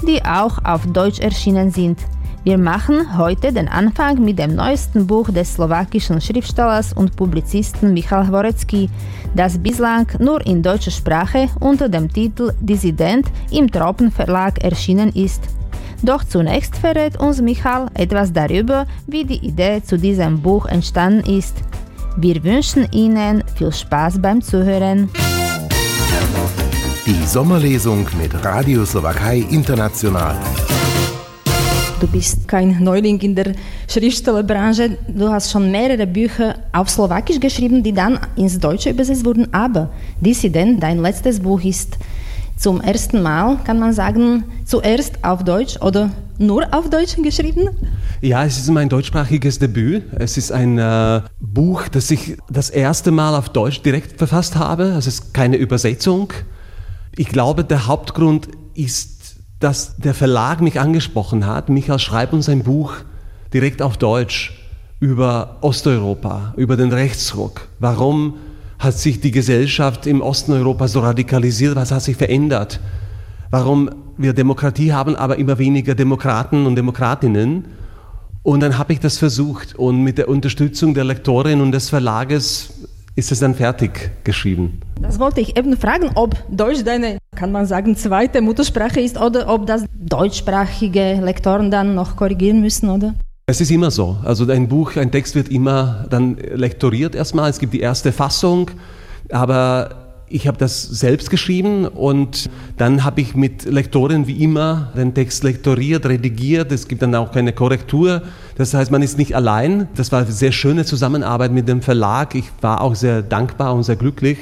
die auch auf Deutsch erschienen sind. Wir machen heute den Anfang mit dem neuesten Buch des slowakischen Schriftstellers und Publizisten Michal Hvorecký, das bislang nur in deutscher Sprache unter dem Titel Dissident im Tropen Verlag erschienen ist. Doch zunächst verrät uns Michal etwas darüber, wie die Idee zu diesem Buch entstanden ist. Wir wünschen Ihnen viel Spaß beim Zuhören. Die Sommerlesung mit Radio Slowakei International. Du bist kein Neuling in der Schriftstellerbranche. Du hast schon mehrere Bücher auf Slowakisch geschrieben, die dann ins Deutsche übersetzt wurden. Aber Dissident, dein letztes Buch, ist zum ersten Mal, kann man sagen, zuerst auf Deutsch oder nur auf Deutsch geschrieben? Ja, es ist mein deutschsprachiges Debüt. Es ist ein Buch, das ich das erste Mal auf Deutsch direkt verfasst habe. Es ist keine Übersetzung. Ich glaube, der Hauptgrund ist, dass der Verlag mich angesprochen hat. Michael, schreib uns ein Buch direkt auf Deutsch über Osteuropa, über den Rechtsruck. Warum hat sich die Gesellschaft im Osten Europas so radikalisiert? Was hat sich verändert? Warum wir Demokratie haben, aber immer weniger Demokraten und Demokratinnen? Und dann habe ich das versucht und mit der Unterstützung der Lektorin und des Verlages ist es dann fertig geschrieben. Das wollte ich eben fragen, ob Deutsch deine, kann man sagen, zweite Muttersprache ist oder ob das deutschsprachige Lektoren dann noch korrigieren müssen, oder? Es ist immer so. Also ein Text wird immer dann lektoriert erstmal. Es gibt die erste Fassung, aber ich habe das selbst geschrieben und dann habe ich mit Lektoren wie immer den Text lektoriert, redigiert. Es gibt dann auch keine Korrektur. Das heißt, man ist nicht allein. Das war eine sehr schöne Zusammenarbeit mit dem Verlag. Ich war auch sehr dankbar und sehr glücklich.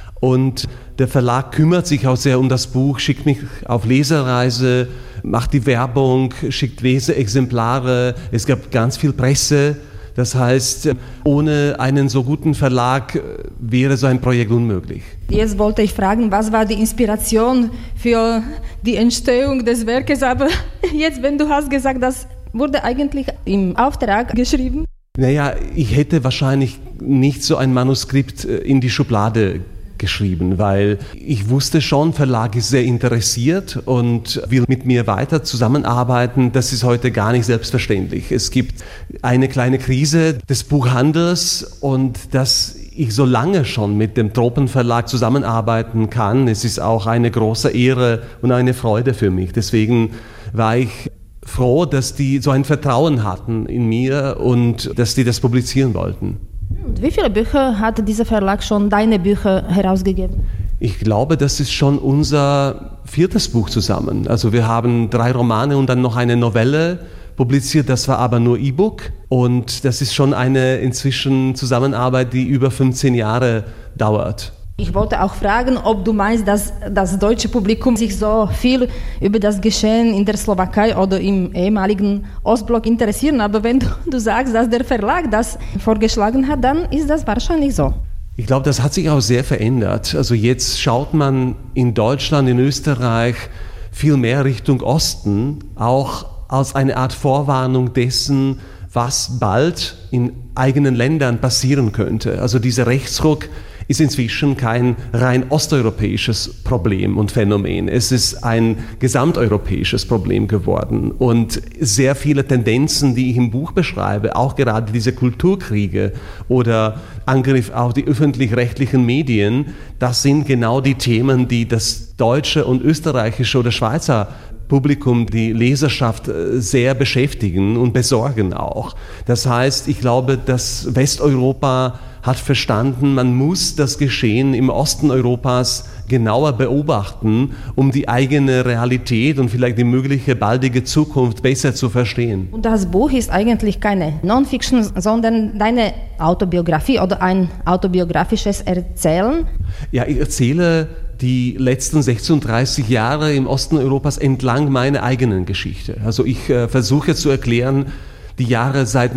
Und der Verlag kümmert sich auch sehr um das Buch, schickt mich auf Lesereise, macht die Werbung, schickt Leseexemplare. Es gab ganz viel Presse. Das heißt, ohne einen so guten Verlag wäre so ein Projekt unmöglich. Jetzt wollte ich fragen, was war die Inspiration für die Entstehung des Werkes? Aber jetzt, wenn du hast gesagt, das wurde eigentlich im Auftrag geschrieben? Naja, ich hätte wahrscheinlich nicht so ein Manuskript in die Schublade geschrieben, weil ich wusste schon, Verlag ist sehr interessiert und will mit mir weiter zusammenarbeiten. Das ist heute gar nicht selbstverständlich. Es gibt eine kleine Krise des Buchhandels und dass ich so lange schon mit dem Tropenverlag zusammenarbeiten kann, es ist auch eine große Ehre und eine Freude für mich. Deswegen war ich froh, dass die so ein Vertrauen hatten in mir und dass die das publizieren wollten. Und wie viele Bücher hat dieser Verlag schon, deine Bücher, herausgegeben? Ich glaube, das ist schon unser 4. Buch zusammen. Also wir haben 3 Romane und dann noch eine Novelle publiziert, das war aber nur E-Book. Und das ist schon eine inzwischen Zusammenarbeit, die über 15 Jahre dauert. Ich wollte auch fragen, ob du meinst, dass das deutsche Publikum sich so viel über das Geschehen in der Slowakei oder im ehemaligen Ostblock interessieren. Aber wenn du sagst, dass der Verlag das vorgeschlagen hat, dann ist das wahrscheinlich so. Ich glaube, das hat sich auch sehr verändert. Also jetzt schaut man in Deutschland, in Österreich viel mehr Richtung Osten, auch als eine Art Vorwarnung dessen, was bald in eigenen Ländern passieren könnte. Also dieser Rechtsruck ist inzwischen kein rein osteuropäisches Problem und Phänomen. Es ist ein gesamteuropäisches Problem geworden. Und sehr viele Tendenzen, die ich im Buch beschreibe, auch gerade diese Kulturkriege oder Angriff auf die öffentlich-rechtlichen Medien, das sind genau die Themen, die das deutsche und österreichische oder Schweizer Publikum, die Leserschaft sehr beschäftigen und besorgen auch. Das heißt, ich glaube, dass Westeuropa hat verstanden, man muss das Geschehen im Osten Europas genauer beobachten, um die eigene Realität und vielleicht die mögliche baldige Zukunft besser zu verstehen. Und das Buch ist eigentlich keine Non-Fiction, sondern deine Autobiografie oder ein autobiografisches Erzählen? Ja, ich erzähle die letzten 36 Jahre im Osten Europas entlang meiner eigenen Geschichte. Also ich versuche zu erklären, die Jahre seit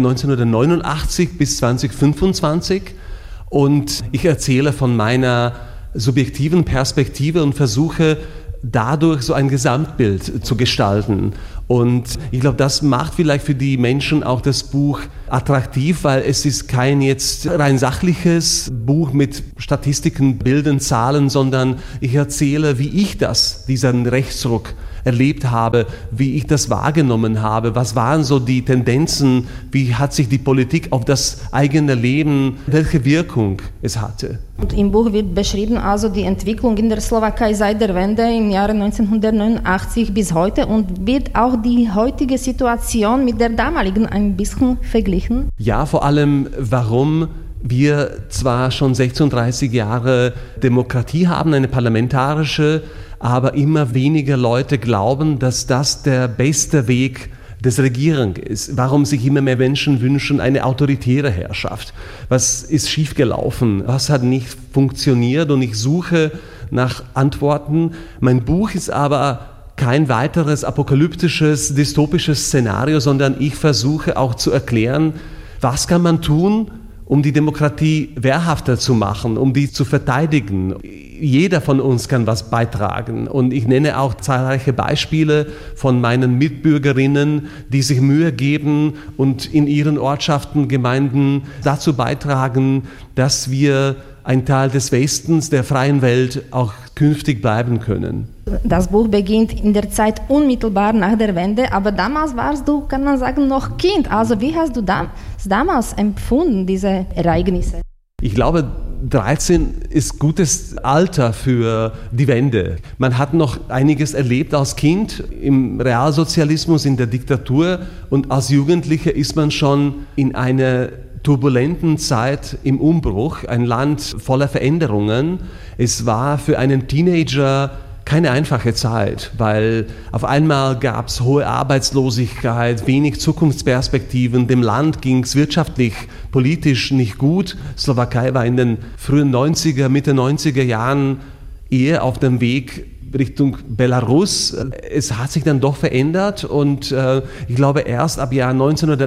1989 bis 2025 und ich erzähle von meiner subjektiven Perspektive und versuche dadurch so ein Gesamtbild zu gestalten. Und ich glaube, das macht vielleicht für die Menschen auch das Buch attraktiv, weil es ist kein jetzt rein sachliches Buch mit Statistiken, Bildern, Zahlen, sondern ich erzähle, wie ich diesen Rechtsruck erlebt habe, wie ich das wahrgenommen habe, was waren so die Tendenzen, wie hat sich die Politik auf das eigene Leben, welche Wirkung es hatte. Und im Buch wird beschrieben also die Entwicklung in der Slowakei seit der Wende im Jahre 1989 bis heute und wird auch die heutige Situation mit der damaligen ein bisschen verglichen? Ja, vor allem, warum wir zwar schon 36 Jahre Demokratie haben, eine parlamentarische, aber immer weniger Leute glauben, dass das der beste Weg des Regierens ist. Warum sich immer mehr Menschen wünschen eine autoritäre Herrschaft? Was ist schiefgelaufen? Was hat nicht funktioniert? Und ich suche nach Antworten. Mein Buch ist aber kein weiteres apokalyptisches, dystopisches Szenario, sondern ich versuche auch zu erklären, was kann man tun, um die Demokratie wehrhafter zu machen, um die zu verteidigen. Jeder von uns kann was beitragen. Und ich nenne auch zahlreiche Beispiele von meinen Mitbürgerinnen, die sich Mühe geben und in ihren Ortschaften, Gemeinden dazu beitragen, dass wir ein Teil des Westens, der freien Welt, auch künftig bleiben können. Das Buch beginnt in der Zeit unmittelbar nach der Wende, aber damals warst du, kann man sagen, noch Kind. Also wie hast du damals empfunden, diese Ereignisse? Ich glaube, 13 ist gutes Alter für die Wende. Man hat noch einiges erlebt als Kind im Realsozialismus, in der Diktatur, und als Jugendlicher ist man schon in einer turbulenten Zeit im Umbruch, ein Land voller Veränderungen. Es war für einen Teenager keine einfache Zeit, weil auf einmal gab es hohe Arbeitslosigkeit, wenig Zukunftsperspektiven, dem Land ging es wirtschaftlich, politisch nicht gut. Slowakei war in den frühen 90er, Mitte 90er Jahren eher auf dem Weg Richtung Belarus. Es hat sich dann doch verändert und ich glaube erst ab Jahr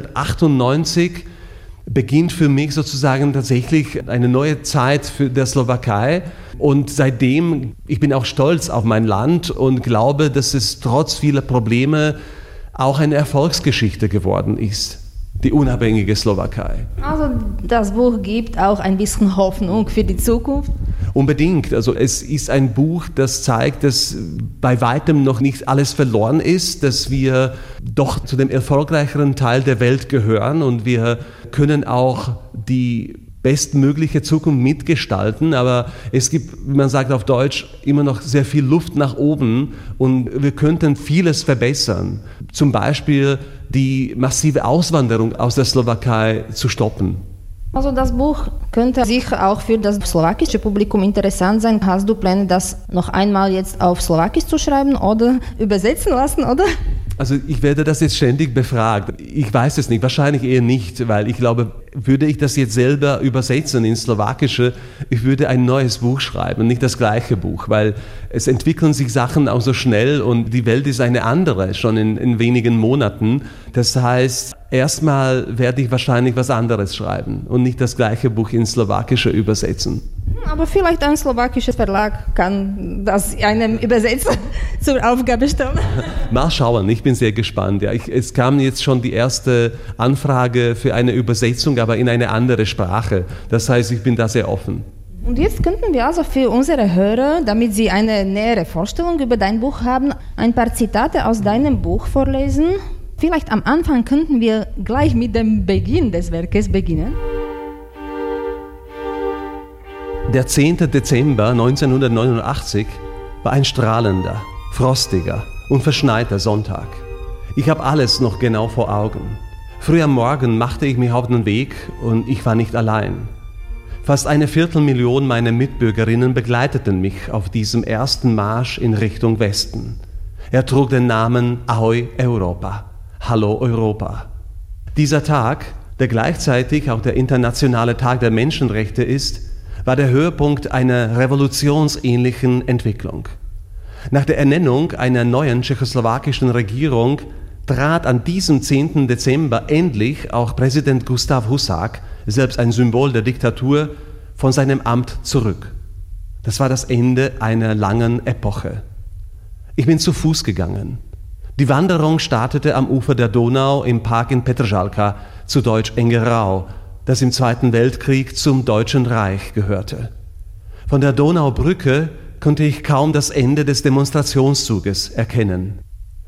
1998 beginnt für mich sozusagen tatsächlich eine neue Zeit für der Slowakei. Und seitdem, ich bin auch stolz auf mein Land und glaube, dass es trotz vieler Probleme auch eine Erfolgsgeschichte geworden ist, die unabhängige Slowakei. Also das Buch gibt auch ein bisschen Hoffnung für die Zukunft? Unbedingt. Also es ist ein Buch, das zeigt, dass bei weitem noch nicht alles verloren ist, dass wir doch zu dem erfolgreicheren Teil der Welt gehören und wir können auch die bestmögliche Zukunft mitgestalten, aber es gibt, wie man sagt auf Deutsch, immer noch sehr viel Luft nach oben und wir könnten vieles verbessern. Zum Beispiel die massive Auswanderung aus der Slowakei zu stoppen. Also das Buch könnte sicher auch für das slowakische Publikum interessant sein. Hast du Pläne, das noch einmal jetzt auf Slowakisch zu schreiben oder übersetzen lassen, oder? Also ich werde das jetzt ständig befragt. Ich weiß es nicht, wahrscheinlich eher nicht, weil ich glaube, würde ich das jetzt selber übersetzen ins Slowakische, ich würde ein neues Buch schreiben, nicht das gleiche Buch, weil es entwickeln sich Sachen auch so schnell und die Welt ist eine andere, schon in wenigen Monaten. Das heißt, erstmal werde ich wahrscheinlich was anderes schreiben und nicht das gleiche Buch ins Slowakische übersetzen. Aber vielleicht ein slowakischer Verlag kann das einem Übersetzer zur Aufgabe stellen. Mal schauen, ich bin sehr gespannt. Ja, es kam jetzt schon die erste Anfrage für eine Übersetzung, aber in eine andere Sprache. Das heißt, ich bin da sehr offen. Und jetzt könnten wir also für unsere Hörer, damit sie eine nähere Vorstellung über dein Buch haben, ein paar Zitate aus deinem Buch vorlesen. Vielleicht am Anfang könnten wir gleich mit dem Beginn des Werkes beginnen. Der 10. Dezember 1989 war ein strahlender, frostiger und verschneiter Sonntag. Ich habe alles noch genau vor Augen. Früh am Morgen machte ich mich auf den Weg und ich war nicht allein. Fast 250.000 meiner Mitbürgerinnen begleiteten mich auf diesem ersten Marsch in Richtung Westen. Er trug den Namen Ahoj Europa, Hallo Europa. Dieser Tag, der gleichzeitig auch der internationale Tag der Menschenrechte ist, war der Höhepunkt einer revolutionsähnlichen Entwicklung. Nach der Ernennung einer neuen tschechoslowakischen Regierung trat an diesem 10. Dezember endlich auch Präsident Gustav Husák, selbst ein Symbol der Diktatur, von seinem Amt zurück. Das war das Ende einer langen Epoche. Ich bin zu Fuß gegangen. Die Wanderung startete am Ufer der Donau im Park in Petržalka, zu Deutsch Engerau, das im Zweiten Weltkrieg zum Deutschen Reich gehörte. Von der Donaubrücke konnte ich kaum das Ende des Demonstrationszuges erkennen.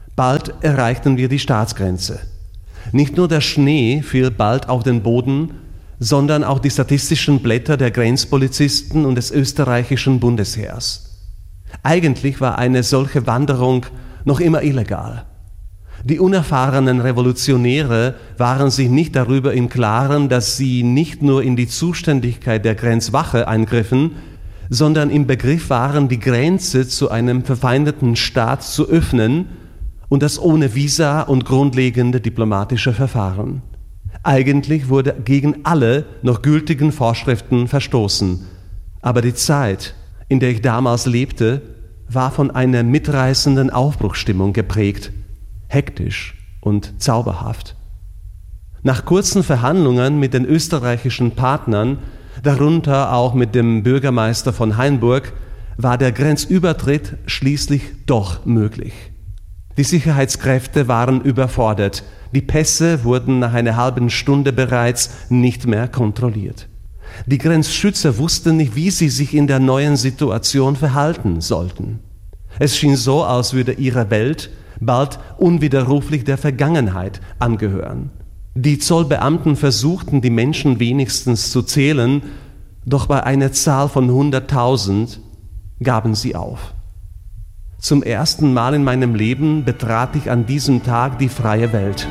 Bald erreichten wir die Staatsgrenze. Nicht nur der Schnee fiel bald auf den Boden, sondern auch die statistischen Blätter der Grenzpolizisten und des österreichischen Bundesheers. Eigentlich war eine solche Wanderung noch immer illegal. Die unerfahrenen Revolutionäre waren sich nicht darüber im Klaren, dass sie nicht nur in die Zuständigkeit der Grenzwache eingriffen, sondern im Begriff waren, die Grenze zu einem verfeindeten Staat zu öffnen, und das ohne Visa und grundlegende diplomatische Verfahren. Eigentlich wurde gegen alle noch gültigen Vorschriften verstoßen. Aber die Zeit, in der ich damals lebte, war von einer mitreißenden Aufbruchsstimmung geprägt, hektisch und zauberhaft. Nach kurzen Verhandlungen mit den österreichischen Partnern, darunter auch mit dem Bürgermeister von Hainburg, war der Grenzübertritt schließlich doch möglich. Die Sicherheitskräfte waren überfordert. Die Pässe wurden nach einer halben Stunde bereits nicht mehr kontrolliert. Die Grenzschützer wussten nicht, wie sie sich in der neuen Situation verhalten sollten. Es schien so, als würde ihre Welt bald unwiderruflich der Vergangenheit angehören. Die Zollbeamten versuchten, die Menschen wenigstens zu zählen, doch bei einer Zahl von 100.000 gaben sie auf. Zum ersten Mal in meinem Leben betrat ich an diesem Tag die freie Welt.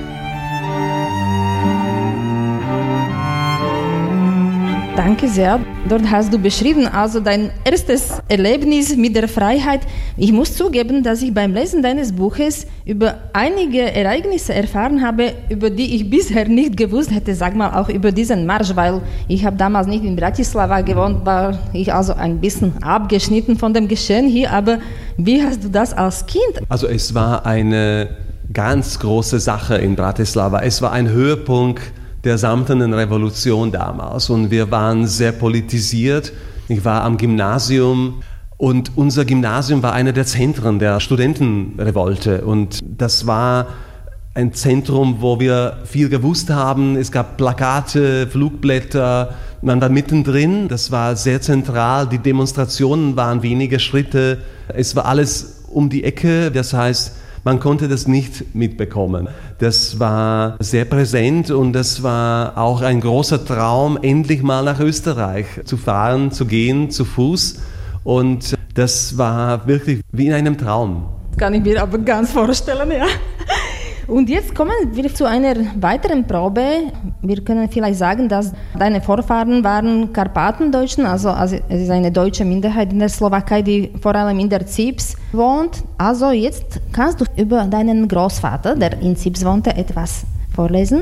Danke sehr. Dort hast du beschrieben, also dein erstes Erlebnis mit der Freiheit. Ich muss zugeben, dass ich beim Lesen deines Buches über einige Ereignisse erfahren habe, über die ich bisher nicht gewusst hätte, sag mal auch über diesen Marsch, weil ich habe damals nicht in Bratislava gewohnt, war ich also ein bisschen abgeschnitten von dem Geschehen hier, aber wie hast du das als Kind? Also es war eine ganz große Sache in Bratislava. Es war ein Höhepunkt der samtenen Revolution damals und wir waren sehr politisiert. Ich war am Gymnasium und unser Gymnasium war einer der Zentren der Studentenrevolte und das war ein Zentrum, wo wir viel gewusst haben. Es gab Plakate, Flugblätter, man war mittendrin, das war sehr zentral. Die Demonstrationen waren wenige Schritte, es war alles um die Ecke, das heißt, man konnte das nicht mitbekommen. Das war sehr präsent und das war auch ein großer Traum, endlich mal nach Österreich zu fahren, zu gehen, zu Fuß. Und das war wirklich wie in einem Traum. Das kann ich mir aber ganz vorstellen, ja. Und jetzt kommen wir zu einer weiteren Probe. Wir können vielleicht sagen, dass deine Vorfahren waren Karpatendeutschen, also es ist eine deutsche Minderheit in der Slowakei, die vor allem in der Zips wohnt. Also jetzt kannst du über deinen Großvater, der in Zips wohnte, etwas vorlesen.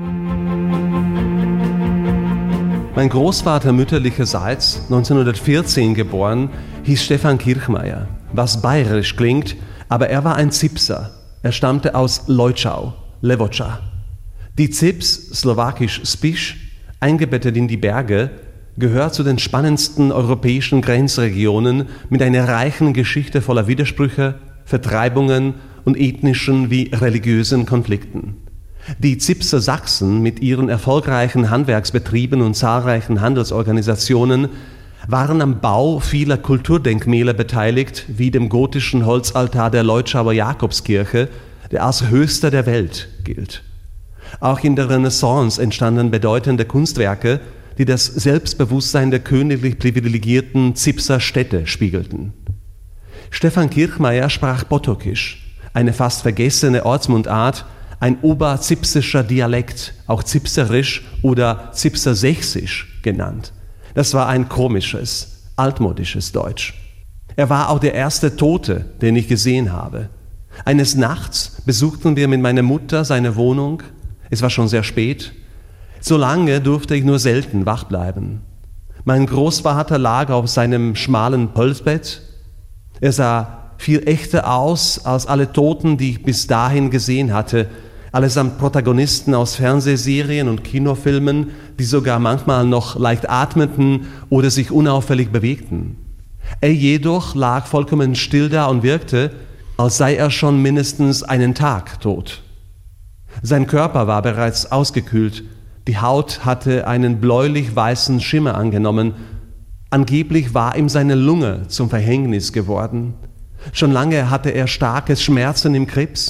Mein Großvater mütterlicherseits, 1914 geboren, hieß Stefan Kirchmeier, was bayerisch klingt, aber er war ein Zipser. Er stammte aus Lojčau, Levoča. Die Zips, slowakisch Spiš, eingebettet in die Berge, gehört zu den spannendsten europäischen Grenzregionen mit einer reichen Geschichte voller Widersprüche, Vertreibungen und ethnischen wie religiösen Konflikten. Die Zipser Sachsen mit ihren erfolgreichen Handwerksbetrieben und zahlreichen Handelsorganisationen waren am Bau vieler Kulturdenkmäler beteiligt, wie dem gotischen Holzaltar der Lojčauer Jakobskirche, der als höchster der Welt gilt. Auch in der Renaissance entstanden bedeutende Kunstwerke, die das Selbstbewusstsein der königlich privilegierten Zipser Städte spiegelten. Stefan Kirchmeier sprach Potokisch, eine fast vergessene Ortsmundart, ein oberzipsischer Dialekt, auch Zipserisch oder Zipsersächsisch genannt. Das war ein komisches, altmodisches Deutsch. Er war auch der erste Tote, den ich gesehen habe. Eines Nachts besuchten wir mit meiner Mutter seine Wohnung. Es war schon sehr spät. So lange durfte ich nur selten wach bleiben. Mein Großvater lag auf seinem schmalen Holzbett. Er sah viel echter aus als alle Toten, die ich bis dahin gesehen hatte. Allesamt Protagonisten aus Fernsehserien und Kinofilmen, die sogar manchmal noch leicht atmeten oder sich unauffällig bewegten. Er jedoch lag vollkommen still da und wirkte, als sei er schon mindestens einen Tag tot. Sein Körper war bereits ausgekühlt, die Haut hatte einen bläulich-weißen Schimmer angenommen. Angeblich war ihm seine Lunge zum Verhängnis geworden. Schon lange hatte er starke Schmerzen im Krebs.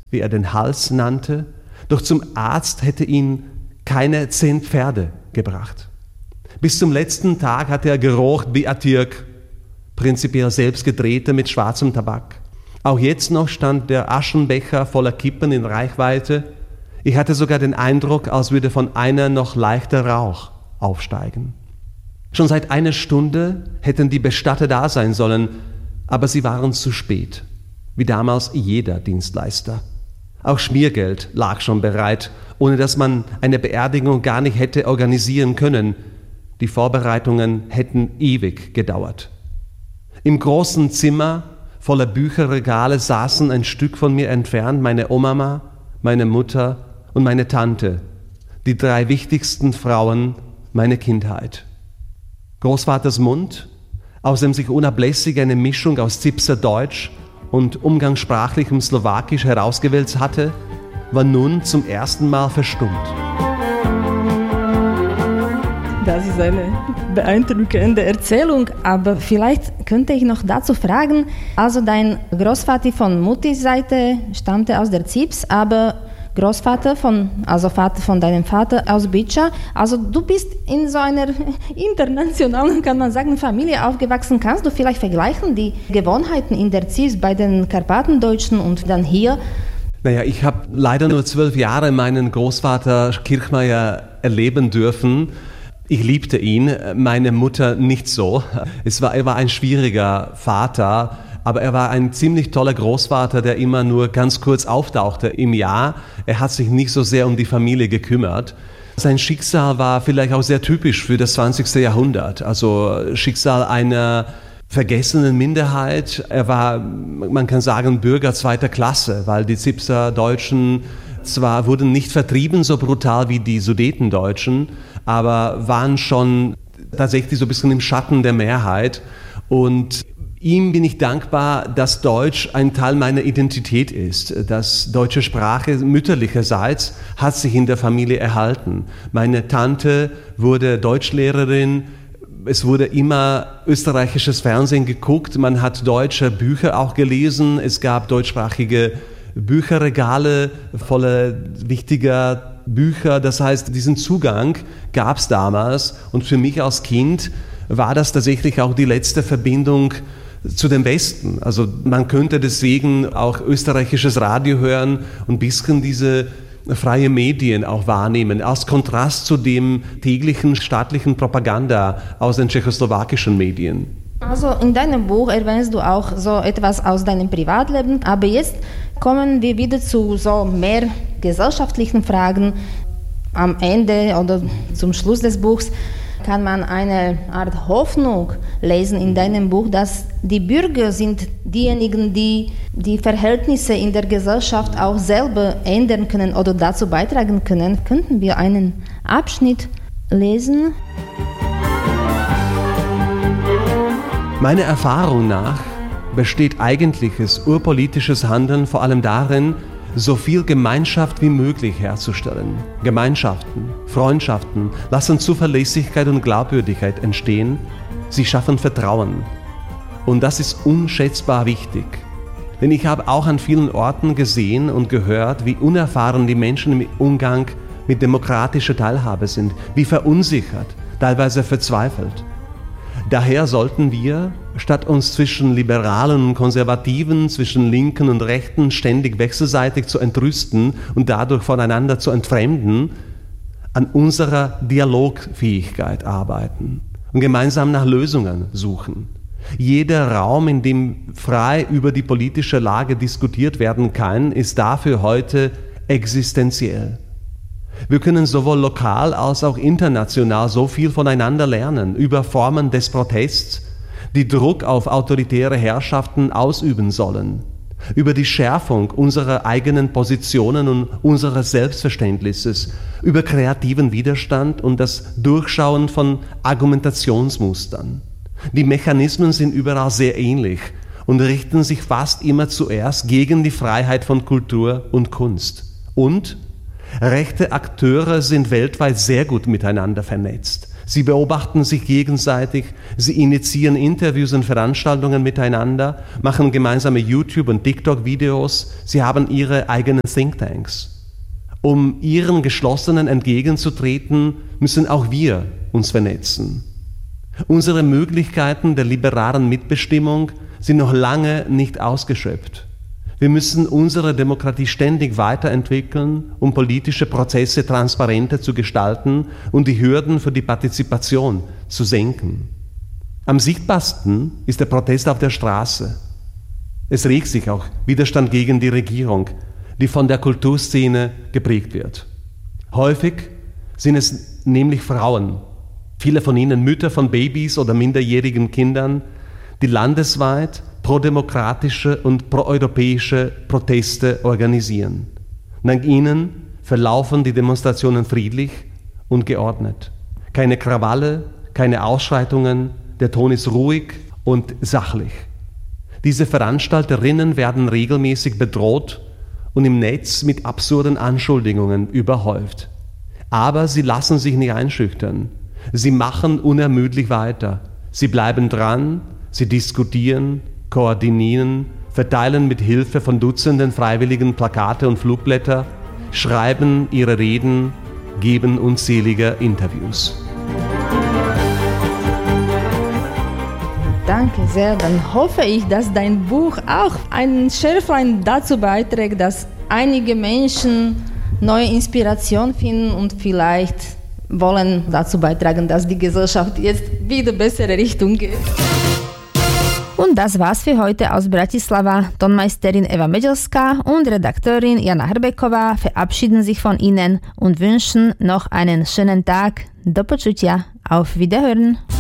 wie er den Hals nannte, doch zum Arzt hätte ihn keine 10 Pferde gebracht. Bis zum letzten Tag hatte er gerochen wie Atürk, prinzipiell selbst gedrehte mit schwarzem Tabak. Auch jetzt noch stand der Aschenbecher voller Kippen in Reichweite. Ich hatte sogar den Eindruck, als würde von einer noch leichter Rauch aufsteigen. Schon seit einer Stunde hätten die Bestatter da sein sollen, aber sie waren zu spät, wie damals jeder Dienstleister. Auch Schmiergeld lag schon bereit, ohne dass man eine Beerdigung gar nicht hätte organisieren können. Die Vorbereitungen hätten ewig gedauert. Im großen Zimmer voller Bücherregale saßen ein Stück von mir entfernt meine Oma, meine Mutter und meine Tante, die 3 wichtigsten Frauen meiner Kindheit. Großvaters Mund, aus dem sich unablässig eine Mischung aus Zipser Deutsch und umgangssprachlichem Slowakisch herausgewälzt hatte, war nun zum ersten Mal verstummt. Das ist eine beeindruckende Erzählung, aber vielleicht könnte ich noch dazu fragen, also dein Großvater von Muttis Seite stammte aus der Zips, aber Großvater also Vater von deinem Vater aus Bicza. Also du bist in so einer internationalen, kann man sagen, Familie aufgewachsen. Kannst du vielleicht vergleichen die Gewohnheiten in der Zips bei den Karpatendeutschen und dann hier? Naja, ich habe leider nur 12 Jahre meinen Großvater Kirchmeier erleben dürfen. Ich liebte ihn, meine Mutter nicht so. Er war ein schwieriger Vater, aber er war ein ziemlich toller Großvater, der immer nur ganz kurz auftauchte im Jahr. Er hat sich nicht so sehr um die Familie gekümmert. Sein Schicksal war vielleicht auch sehr typisch für das 20. Jahrhundert, also Schicksal einer vergessenen Minderheit. Er war, man kann sagen, Bürger 2. Klasse, weil die Zipser Deutschen zwar wurden nicht vertrieben so brutal wie die Sudetendeutschen, aber waren schon tatsächlich so ein bisschen im Schatten der Mehrheit. Und ihm bin ich dankbar, dass Deutsch ein Teil meiner Identität ist. Das deutsche Sprache mütterlicherseits hat sich in der Familie erhalten. Meine Tante wurde Deutschlehrerin. Es wurde immer österreichisches Fernsehen geguckt. Man hat deutsche Bücher auch gelesen. Es gab deutschsprachige Bücherregale voller wichtiger Bücher. Das heißt, diesen Zugang gab es damals. Und für mich als Kind war das tatsächlich auch die letzte Verbindung zu dem Westen. Also man könnte deswegen auch österreichisches Radio hören und ein bisschen diese freie Medien auch wahrnehmen, als Kontrast zu dem täglichen staatlichen Propaganda aus den tschechoslowakischen Medien. Also in deinem Buch erwähnst du auch so etwas aus deinem Privatleben, aber jetzt kommen wir wieder zu so mehr gesellschaftlichen Fragen. Am Ende oder zum Schluss des Buchs kann man eine Art Hoffnung lesen in deinem Buch, dass die Bürger sind diejenigen, die die Verhältnisse in der Gesellschaft auch selber ändern können oder dazu beitragen können. Könnten wir einen Abschnitt lesen? Meiner Erfahrung nach besteht eigentliches urpolitisches Handeln vor allem darin, so viel Gemeinschaft wie möglich herzustellen. Gemeinschaften, Freundschaften lassen Zuverlässigkeit und Glaubwürdigkeit entstehen. Sie schaffen Vertrauen. Und das ist unschätzbar wichtig. Denn ich habe auch an vielen Orten gesehen und gehört, wie unerfahren die Menschen im Umgang mit demokratischer Teilhabe sind, wie verunsichert, teilweise verzweifelt. Daher sollten wir, statt uns zwischen Liberalen und Konservativen, zwischen Linken und Rechten ständig wechselseitig zu entrüsten und dadurch voneinander zu entfremden, an unserer Dialogfähigkeit arbeiten und gemeinsam nach Lösungen suchen. Jeder Raum, in dem frei über die politische Lage diskutiert werden kann, ist dafür heute existenziell. Wir können sowohl lokal als auch international so viel voneinander lernen über Formen des Protests, die Druck auf autoritäre Herrschaften ausüben sollen, über die Schärfung unserer eigenen Positionen und unseres Selbstverständnisses, über kreativen Widerstand und das Durchschauen von Argumentationsmustern. Die Mechanismen sind überall sehr ähnlich und richten sich fast immer zuerst gegen die Freiheit von Kultur und Kunst. Und rechte Akteure sind weltweit sehr gut miteinander vernetzt. Sie beobachten sich gegenseitig, sie initiieren Interviews und Veranstaltungen miteinander, machen gemeinsame YouTube- und TikTok-Videos, sie haben ihre eigenen Thinktanks. Um ihren Geschlossenen entgegenzutreten, müssen auch wir uns vernetzen. Unsere Möglichkeiten der liberalen Mitbestimmung sind noch lange nicht ausgeschöpft. Wir müssen unsere Demokratie ständig weiterentwickeln, um politische Prozesse transparenter zu gestalten und die Hürden für die Partizipation zu senken. Am sichtbarsten ist der Protest auf der Straße. Es regt sich auch Widerstand gegen die Regierung, die von der Kulturszene geprägt wird. Häufig sind es nämlich Frauen, viele von ihnen Mütter von Babys oder minderjährigen Kindern, die landesweit prodemokratische und proeuropäische Proteste organisieren. Dank ihnen verlaufen die Demonstrationen friedlich und geordnet. Keine Krawalle, keine Ausschreitungen, der Ton ist ruhig und sachlich. Diese Veranstalterinnen werden regelmäßig bedroht und im Netz mit absurden Anschuldigungen überhäuft. Aber sie lassen sich nicht einschüchtern. Sie machen unermüdlich weiter. Sie bleiben dran, sie diskutieren, koordinieren, verteilen mit Hilfe von Dutzenden Freiwilligen Plakate und Flugblätter, schreiben ihre Reden, geben unzählige Interviews. Danke sehr. Dann hoffe ich, dass dein Buch auch ein Schärflein dazu beiträgt, dass einige Menschen neue Inspiration finden und vielleicht wollen dazu beitragen, dass die Gesellschaft jetzt wieder bessere Richtung geht. Und das war's für heute aus Bratislava. Tonmeisterin Eva Medelská und Redakteurin Jana Hrbeková verabschieden sich von Ihnen und wünschen noch einen schönen Tag. Do počutia. Auf Wiederhören.